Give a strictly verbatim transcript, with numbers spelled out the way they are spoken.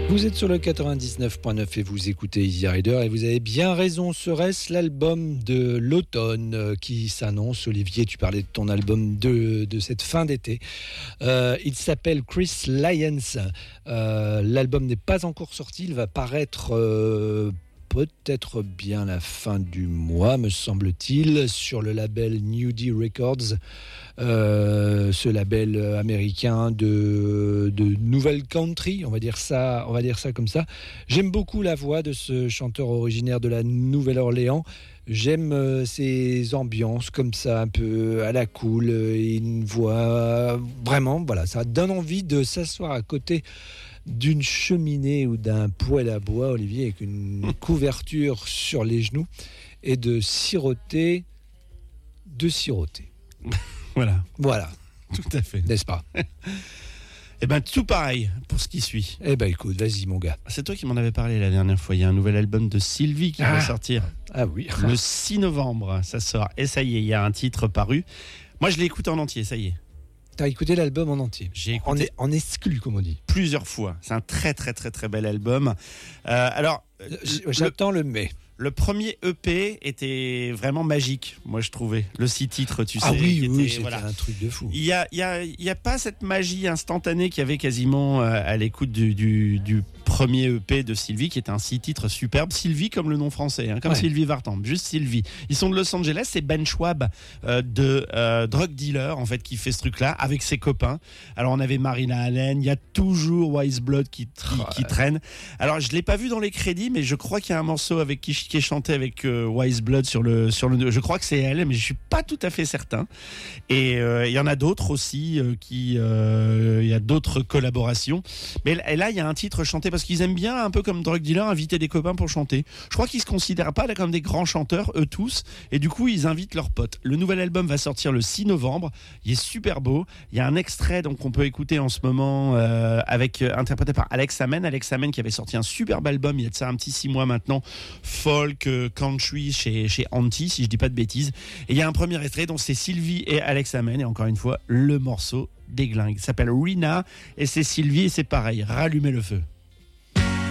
Vous êtes sur le quatre-vingt-dix-neuf point neuf et vous écoutez Easy Rider et vous avez bien raison, serait-ce l'album de l'automne qui s'annonce. Olivier, tu parlais de ton album de, de cette fin d'été. Euh, il s'appelle Chris Lyons. Euh, l'album n'est pas encore sorti, il va paraître euh, peut-être bien la fin du mois, me semble-t-il, sur le label Nudie Records. Euh, ce label américain de, de nouvelle country, on va dire ça, on va dire ça comme ça. J'aime beaucoup la voix de ce chanteur originaire de la Nouvelle-Orléans. J'aime euh, ces ambiances comme ça, un peu à la cool, et une voix vraiment, voilà, ça donne envie de s'asseoir à côté d'une cheminée ou d'un poêle à bois, Olivier, avec une couverture sur les genoux et de siroter, de siroter. Voilà. Voilà. Tout à fait. N'est-ce pas? Eh ben tout pareil pour ce qui suit. Eh ben écoute, vas-y mon gars. C'est toi qui m'en avais parlé la dernière fois. Il y a un nouvel album de Sylvie qui ah. va sortir. Ah oui. Le six novembre, ça sort. Et ça y est, il y a un titre paru. Moi, je l'ai écouté en entier, ça y est. T'as écouté l'album en entier? J'ai écouté en, en exclu, comme on dit. Plusieurs fois. C'est un très très très très bel album. Euh, alors, j'attends le, le mai. Le premier E P était vraiment magique, moi je trouvais. Le six titres, tu sais. Ah oui, qui oui, était, c'était voilà. un truc de fou. Il y a, il y a, il y a pas cette magie instantanée qu'il y avait quasiment à l'écoute du, du, du premier E P de Sylvie, qui est un six titres superbe. Sylvie comme le nom français, hein, comme ouais. Sylvie Vartan, juste Sylvie. Ils sont de Los Angeles, c'est Ben Schwab euh, de euh, Drug Dealer en fait qui fait ce truc-là avec ses copains. Alors on avait Marina Allen, il y a toujours Wise Blood qui, qui, ouais. qui traîne. Alors je l'ai pas vu dans les crédits, mais je crois qu'il y a un morceau avec qui, qui est chanté avec euh, Wise Blood sur le sur le. Je crois que c'est elle, mais je suis pas tout à fait certain. Et il euh, y en a d'autres aussi euh, qui, il euh, y a d'autres collaborations. Mais là il y a un titre chanté parce qu'ils aiment bien, un peu comme Drug Dealer, inviter des copains pour chanter. Je crois qu'ils se considèrent pas là comme des grands chanteurs, eux tous, et du coup ils invitent leurs potes. Le nouvel album va sortir le six novembre. Il est super beau. Il y a un extrait donc qu'on peut écouter en ce moment, euh, avec euh, interprété par Alex Amen. Alex Amen qui avait sorti un superbe album il y a de ça un petit six mois maintenant, folk euh, country chez chez Anti, si je dis pas de bêtises. Et il y a un premier extrait donc c'est Sylvie et Alex Amen, et encore une fois le morceau déglingue. Il s'appelle Rina et c'est Sylvie et c'est pareil, rallumer le feu.